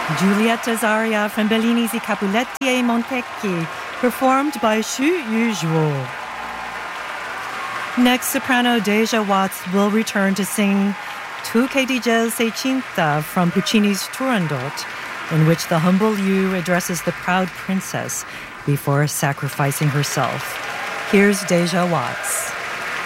Giulietta's aria from Bellini's I Capuletti e Montecchi, performed by Xu Yuzhuo. Next, soprano Deja Watts will return to sing Tu che di gel sei cinta from Puccini's Turandot, in which the humble Yu addresses the proud princess before sacrificing herself. Here's Deja Watts.